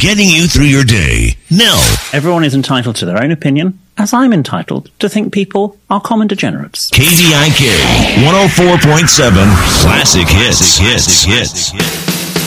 getting you through your day. Nell. Everyone is entitled to their own opinion, as I'm entitled to think people are common degenerates. KDIK 104.7 Classic Hits.